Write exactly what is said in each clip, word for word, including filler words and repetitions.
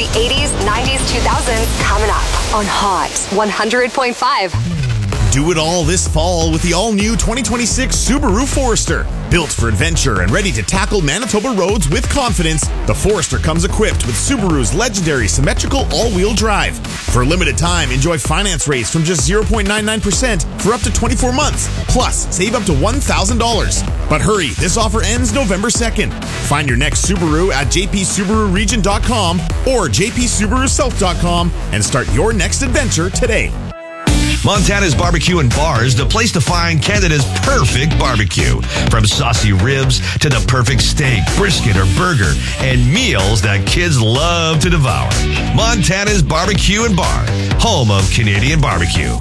the eighties, nineties, two thousands coming up on Hot one hundred point five. Do it all this fall with the all-new twenty twenty-six Subaru Forester. Built for adventure and ready to tackle Manitoba roads with confidence, the Forester comes equipped with Subaru's legendary symmetrical all-wheel drive. For a limited time, enjoy finance rates from just zero point nine nine percent for up to twenty-four months. Plus, save up to one thousand dollars. But hurry, this offer ends November second. Find your next Subaru at j p subaru region dot com or j p subaru south dot com and start your next adventure today. Montana's Barbecue and Bars, the place to find Canada's perfect barbecue. From saucy ribs to the perfect steak, brisket, or burger, and meals that kids love to devour. Montana's Barbecue and Bar, home of Canadian barbecue.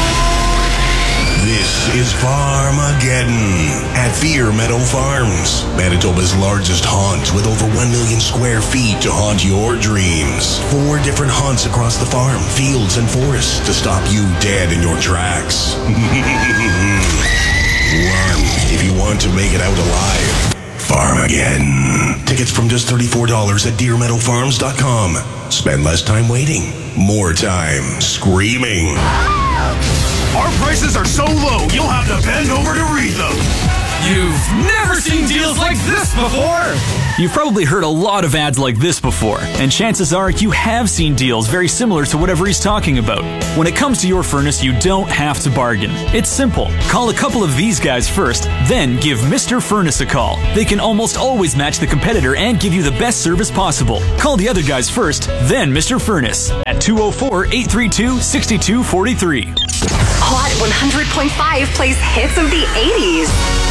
This is Farmageddon at Fear Meadow Farms, Manitoba's largest haunt with over one million square feet to haunt your dreams. Four different haunts across the farm, fields, and forests to stop you dead in your tracks. Run if you want to make it out alive. Farmageddon. Tickets from just thirty-four dollars at deer meadow farms dot com. Spend less time waiting, more time screaming. Our prices are so low, you'll have to bend over to read them. You've never seen deals like this before! You've probably heard a lot of ads like this before, and chances are you have seen deals very similar to whatever he's talking about. When it comes to your furnace, you don't have to bargain. It's simple. Call a couple of these guys first, then give Mister Furnace a call. They can almost always match the competitor and give you the best service possible. Call the other guys first, then Mister Furnace at two oh four, eight three two, six two four three. Hot one hundred point five plays hits of the eighties.